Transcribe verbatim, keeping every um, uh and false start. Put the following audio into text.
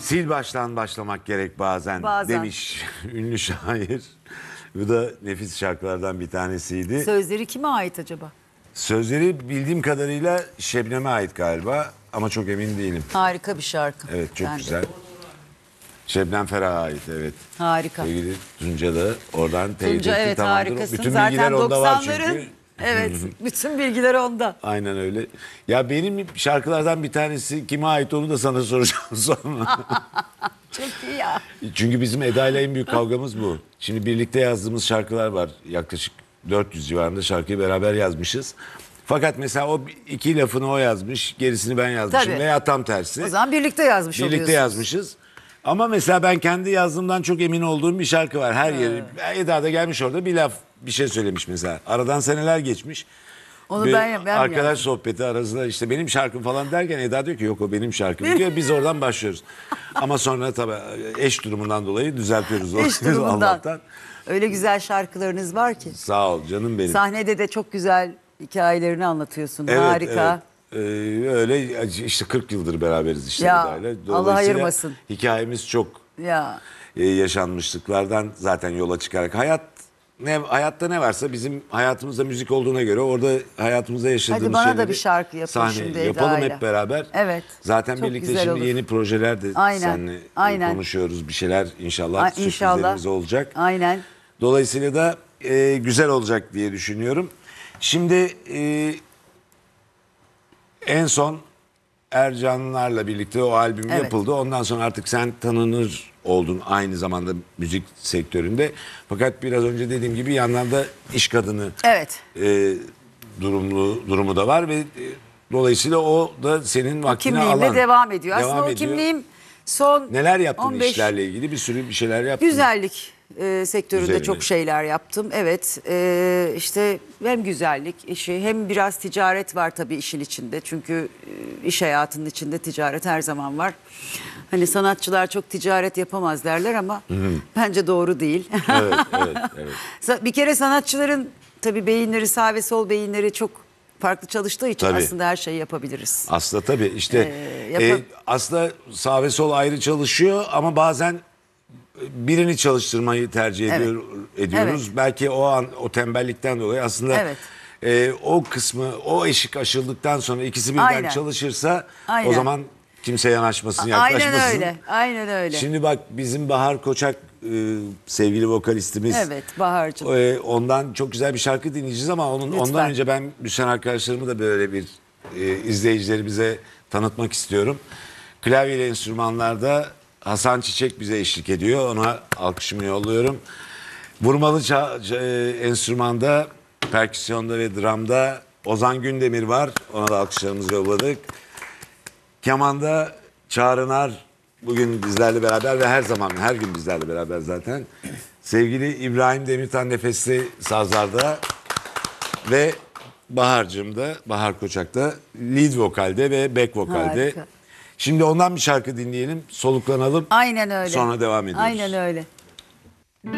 Sil baştan başlamak gerek bazen, Bazen. demiş ünlü şair. Bu da nefis şarkılardan bir tanesiydi. Sözleri kime ait acaba? Sözleri bildiğim kadarıyla Şebnem'e ait galiba ama çok emin değilim. Harika bir şarkı. Evet, çok Bence. güzel. Şebnem Ferah'a ait, evet. Harika. Sevgili Tunca da oradan teyit Tunca etti, evet tamamdır. harikasın. Bütün bilgiler Zaten onda var doksanların çünkü. evet bütün bilgiler onda. Aynen öyle. Ya benim şarkılardan bir tanesi kime ait onu da sana soracağım sonra. Çok iyi ya. Çünkü bizim Eda ile en büyük kavgamız bu. Şimdi birlikte yazdığımız şarkılar var. Yaklaşık dört yüz civarında şarkıyı beraber yazmışız. Fakat mesela o iki lafını o yazmış, gerisini ben yazmışım Tabii. veya tam tersi. O zaman birlikte yazmış Birlikte oluyorsunuz. yazmışız. Ama mesela ben kendi yazdığımdan çok emin olduğum bir şarkı var. Her yeri, Eda da gelmiş orada bir laf, bir şey söylemiş mesela. Aradan seneler geçmiş. Onu Bir ben, ben arkadaş yazdım. sohbeti arasında işte benim şarkım falan derken Eda diyor ki yok o benim şarkım diyor. Biz oradan başlıyoruz. Ama sonra tabii eş durumundan dolayı düzeltiyoruz. Eş durumundan. Allah'tan. Öyle güzel şarkılarınız var ki. Sağ ol canım benim. Sahnede de çok güzel hikayelerini anlatıyorsun. Evet, Harika. evet. Ee, öyle işte kırk yıldır beraberiz işte Ya, Eda'yla. Allah Dolayısıyla ayırmasın. hikayemiz çok Ya. e, yaşanmışlıklardan zaten yola çıkarak hayat ne hayatta ne varsa bizim hayatımızda müzik olduğuna göre orada hayatımızda yaşadığımız Hadi bana da şeyleri bir şarkı yapın sahne şimdi yapalım Eda'yla. hep beraber. Evet, Zaten çok birlikte güzel şimdi olur. yeni projeler de Aynen, seninle aynen. konuşuyoruz. Bir şeyler inşallah Ay, sürprizlerimiz olacak. Aynen. Dolayısıyla da e, güzel olacak diye düşünüyorum. Şimdi e, en son Ercanlarla birlikte o albüm Evet. yapıldı. Ondan sonra artık sen tanınır oldun aynı zamanda müzik sektöründe. Fakat biraz önce dediğim gibi yandan da iş kadını Evet. e, durumlu durumu da var ve e, dolayısıyla o da senin vaktini Kimliğimle alan. devam ediyor. Devam Aslında o ediyor. kimliğim son Neler yaptın on beş işlerle ilgili? Bir sürü bir şeyler yaptın. Güzellik e, sektöründe Üzerine. çok şeyler yaptım. Evet e, işte hem güzellik işi hem biraz ticaret var tabii işin içinde. Çünkü e, iş hayatının içinde ticaret her zaman var. Hani sanatçılar çok ticaret yapamaz derler ama bence doğru değil. Evet, evet, evet. Sa- Bir kere sanatçıların tabii beyinleri sağ ve sol beyinleri çok farklı çalıştığı için Tabii. aslında her şeyi yapabiliriz. Aslında tabii işte Ee, yapa- e, aslında sağ ve sol ayrı çalışıyor ama bazen birini çalıştırmayı tercih Evet. ediyor, ediyoruz. Belki o an o tembellikten dolayı aslında Evet. e, o kısmı o eşik aşıldıktan sonra ikisi birden Aynen. çalışırsa Aynen. o zaman kimse yanaşmasın, Aynen yaklaşmasın. öyle. Aynen öyle. Şimdi bak bizim Bahar Koçak e, sevgili vokalistimiz. Evet, Bahar'cığım. E, ondan çok güzel bir şarkı dinleyeceğiz ama onun Lütfen. ondan önce ben müzisyen arkadaşlarımı da böyle bir e, izleyicilerimize tanıtmak istiyorum. Klavyeli enstrümanlarda Hasan Çiçek bize eşlik ediyor. Ona alkışımı yolluyorum. Vurmalı ça- ça- e, enstrümanda, perküsyonda ve dramda Ozan Gündemir var. Ona da alkışlarımızı yolladık. Keman'da Çağrınar bugün bizlerle beraber ve her zaman her gün bizlerle beraber zaten. Sevgili İbrahim Demirtan nefesli sazlarda ve Bahar'cığım da Bahar Koçak da lead vokalde ve back vokalde. Harika. Şimdi ondan bir şarkı dinleyelim, soluklanalım. Aynen öyle. Sonra devam ediyoruz. Aynen öyle.